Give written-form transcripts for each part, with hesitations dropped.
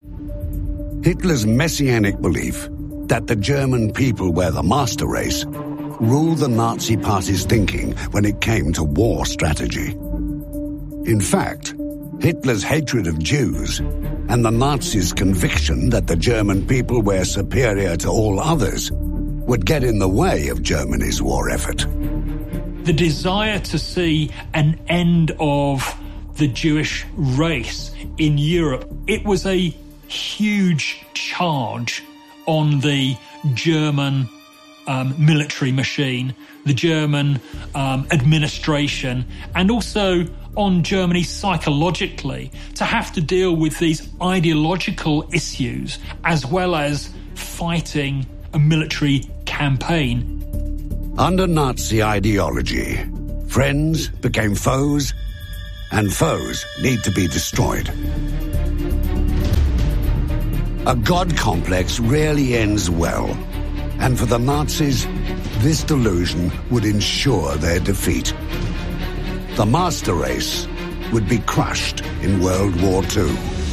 Hitler's messianic belief that the German people were the master race ruled the Nazi Party's thinking when it came to war strategy. In fact, Hitler's hatred of Jews and the Nazis' conviction that the German people were superior to all others would get in the way of Germany's war effort. The desire to see an end of the Jewish race in Europe, it was a huge charge on the German military machine, the German administration, and also on Germany psychologically to have to deal with these ideological issues as well as fighting a military campaign. Under Nazi ideology, friends became foes, and foes need to be destroyed. A God complex rarely ends well, and for the Nazis, this delusion would ensure their defeat. The master race would be crushed in World War II.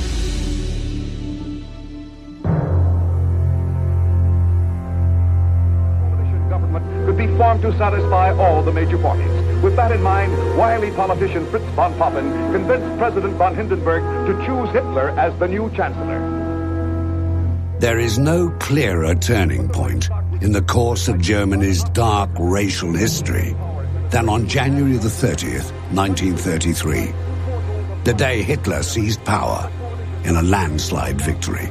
Government could be formed to satisfy all the major parties. With that in mind, wily politician Fritz von Papen convinced President von Hindenburg to choose Hitler as the new chancellor. There is no clearer turning point in the course of Germany's dark racial history than on January the 30th, 1933, the day Hitler seized power in a landslide victory.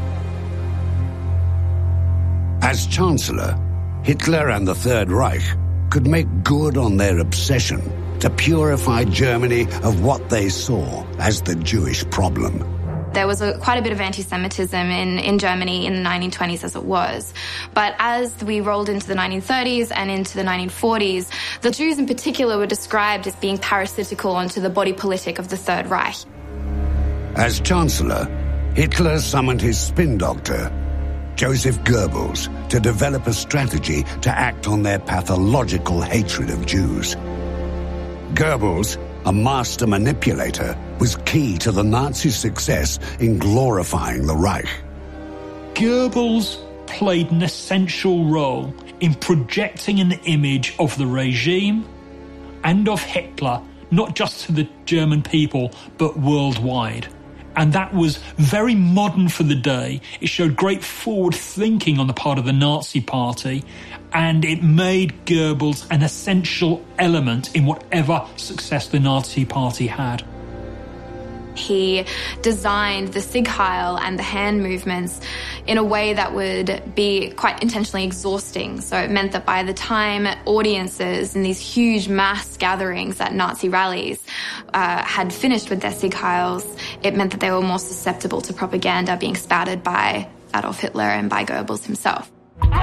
As Chancellor, Hitler and the Third Reich could make good on their obsession to purify Germany of what they saw as the Jewish problem. There was quite a bit of anti-Semitism in Germany in the 1920s as it was. But as we rolled into the 1930s and into the 1940s, the Jews in particular were described as being parasitical onto the body politic of the Third Reich. As Chancellor, Hitler summoned his spin doctor, Joseph Goebbels, to develop a strategy to act on their pathological hatred of Jews. Goebbels, a master manipulator, was key to the Nazi success in glorifying the Reich. Goebbels played an essential role in projecting an image of the regime and of Hitler, not just to the German people, but worldwide. And that was very modern for the day. It showed great forward thinking on the part of the Nazi Party, and it made Goebbels an essential element in whatever success the Nazi Party had. He designed the Sieg Heil and the hand movements in a way that would be quite intentionally exhausting. So it meant that by the time audiences in these huge mass gatherings at Nazi rallies had finished with their Sieg Heils, it meant that they were more susceptible to propaganda being spouted by Adolf Hitler and by Goebbels himself.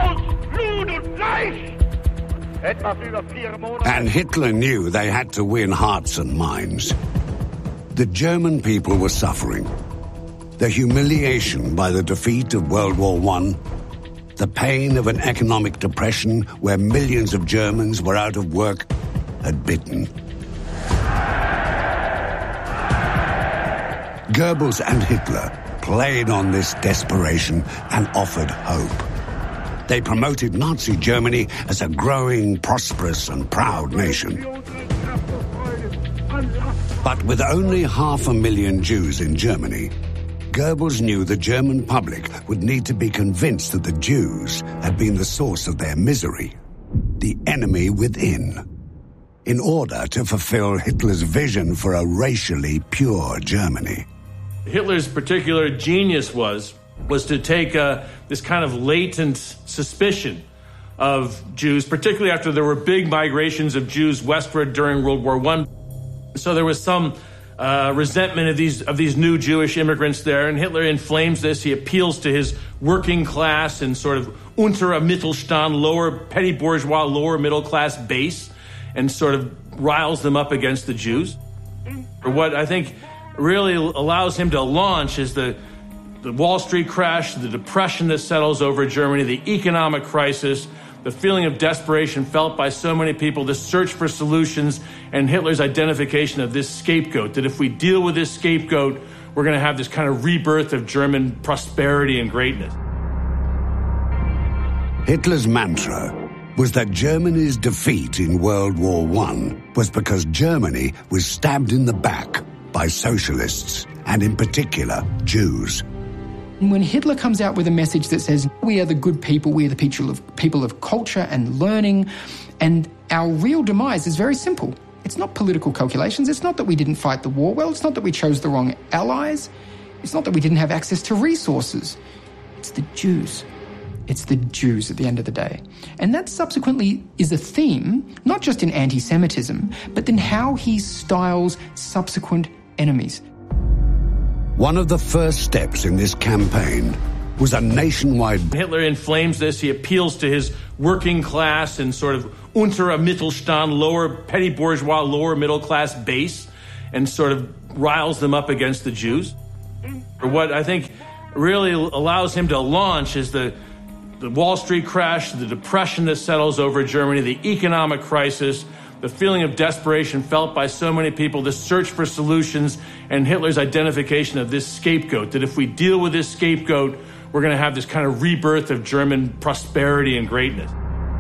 And Hitler knew they had to win hearts and minds. The German people were suffering. The humiliation by the defeat of World War I, the pain of an economic depression where millions of Germans were out of work, had bitten. Goebbels and Hitler played on this desperation and offered hope. They promoted Nazi Germany as a growing, prosperous and proud nation. But with only 500,000 Jews in Germany, Goebbels knew the German public would need to be convinced that the Jews had been the source of their misery, the enemy within, in order to fulfill Hitler's vision for a racially pure Germany. Hitler's particular genius was to take this kind of latent suspicion of Jews, particularly after there were big migrations of Jews westward during World War I. So there was some resentment of these new Jewish immigrants there, and Hitler inflames this. He appeals to his working class and sort of unterer Mittelstand, lower petty bourgeois, lower middle class base, and sort of riles them up against the Jews. What I think really allows him to launch is the Wall Street crash, the depression that settles over Germany, the economic crisis, the feeling of desperation felt by so many people, the search for solutions, and Hitler's identification of this scapegoat, that if we deal with this scapegoat, we're going to have this kind of rebirth of German prosperity and greatness. Hitler's mantra was that Germany's defeat in World War I was because Germany was stabbed in the back by socialists, and in particular, Jews. When Hitler comes out with a message that says, we are the good people, we are the people of culture and learning, and our real demise is very simple. It's not political calculations. It's not that we didn't fight the war well. It's not that we chose the wrong allies. It's not that we didn't have access to resources. It's the Jews. It's the Jews at the end of the day. And that subsequently is a theme, not just in anti-Semitism, but in how he styles subsequent enemies. One of the first steps in this campaign was a nationwide... Hitler inflames this. He appeals to his working class and sort of untere Mittelstand, lower petty bourgeois, lower middle class base, and sort of riles them up against the Jews. What I think really allows him to launch is the Wall Street crash, the depression that settles over Germany, the economic crisis, the feeling of desperation felt by so many people, the search for solutions, and Hitler's identification of this scapegoat, that if we deal with this scapegoat, we're going to have this kind of rebirth of German prosperity and greatness.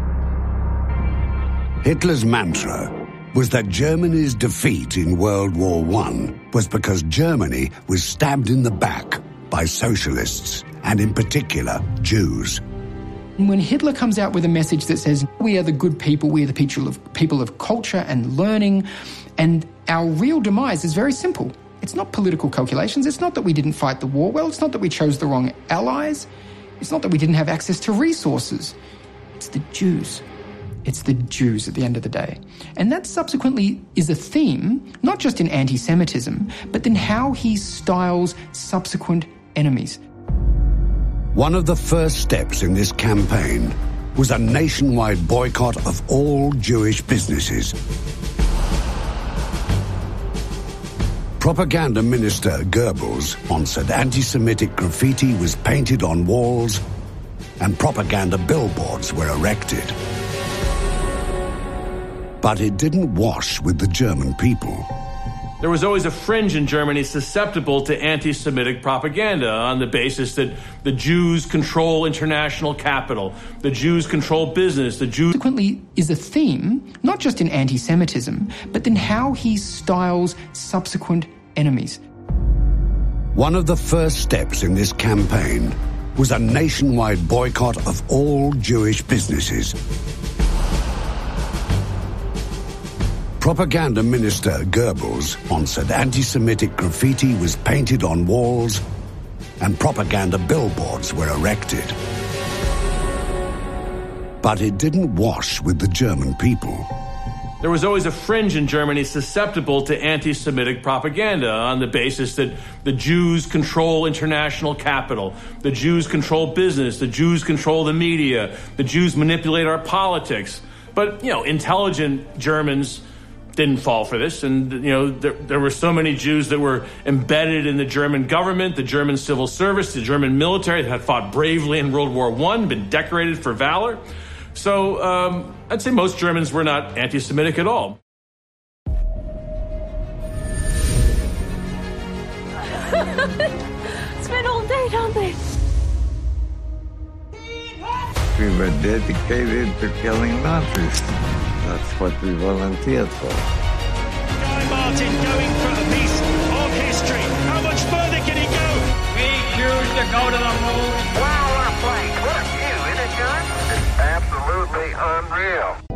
Hitler's mantra was that Germany's defeat in World War I was because Germany was stabbed in the back by socialists, and in particular, Jews. When Hitler comes out with a message that says, we are the good people, we are the people of culture and learning, and our real demise is very simple. It's not political calculations. It's not that we didn't fight the war well. It's not that we chose the wrong allies. It's not that we didn't have access to resources. It's the Jews. It's the Jews at the end of the day. And that subsequently is a theme, not just in anti-Semitism, but in how he styles subsequent enemies. One of the first steps in this campaign was a nationwide boycott of all Jewish businesses. Propaganda Minister Goebbels sponsored anti-Semitic graffiti was painted on walls and propaganda billboards were erected. But it didn't wash with the German people. There was always a fringe in Germany susceptible to anti-Semitic propaganda on the basis that the Jews control international capital, the Jews control business, the Jews... Subsequently is a theme, not just in anti-Semitism, but in how he styles subsequent enemies. One of the first steps in this campaign was a nationwide boycott of all Jewish businesses. Propaganda Minister Goebbels sponsored anti-Semitic graffiti was painted on walls and propaganda billboards were erected. But it didn't wash with the German people. There was always a fringe in Germany susceptible to anti-Semitic propaganda on the basis that the Jews control international capital, the Jews control business, the Jews control the media, the Jews manipulate our politics. But, intelligent Germans didn't fall for this. And, there were so many Jews that were embedded in the German government, the German civil service, the German military that had fought bravely in World War I, been decorated for valor. So I'd say most Germans were not anti-Semitic at all. It's been all day, don't they? We were dedicated to killing Nazis. That's what we volunteered for. Guy Martin going for a piece of history. How much further can he go? We choose to go to the moon. Wow, what a flight. What a view, isn't it, John? It's absolutely unreal.